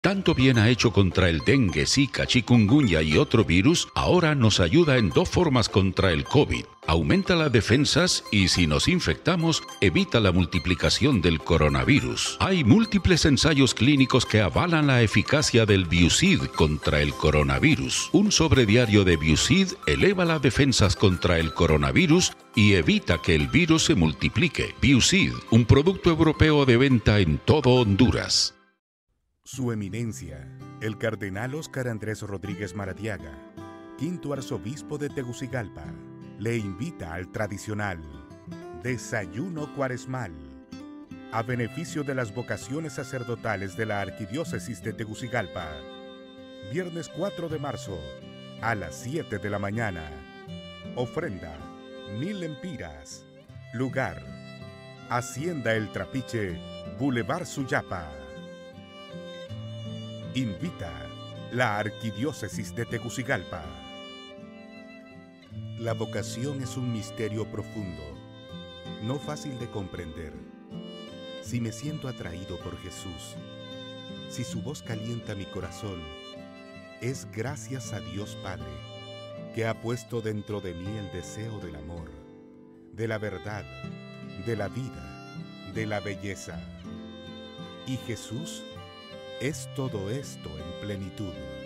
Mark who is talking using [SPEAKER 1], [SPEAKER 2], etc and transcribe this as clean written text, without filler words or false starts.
[SPEAKER 1] Tanto bien ha hecho contra el dengue, zika, chikungunya y otro virus, ahora nos ayuda en dos formas contra el COVID. Aumenta las defensas y si nos infectamos, evita la multiplicación del coronavirus. Hay múltiples ensayos clínicos que avalan la eficacia del Biusid contra el coronavirus. Un sobrediario de Biusid eleva las defensas contra el coronavirus y evita que el virus se multiplique. Biusid, un producto europeo de venta en todo Honduras.
[SPEAKER 2] Su Eminencia, el Cardenal Óscar Andrés Rodríguez Maradiaga, quinto arzobispo de Tegucigalpa, le invita al tradicional Desayuno Cuaresmal, a beneficio de las vocaciones sacerdotales de la Arquidiócesis de Tegucigalpa. Viernes 4 de marzo, a las 7 de la mañana. Ofrenda, 1000 lempiras. Lugar, Hacienda El Trapiche, Boulevard Suyapa. Invita la Arquidiócesis de Tegucigalpa. La vocación es un misterio profundo, no fácil de comprender. Si me siento atraído por Jesús, si su voz calienta mi corazón, es gracias a Dios Padre, que ha puesto dentro de mí el deseo del amor, de la verdad, de la vida, de la belleza. Y Jesús es todo esto en plenitud.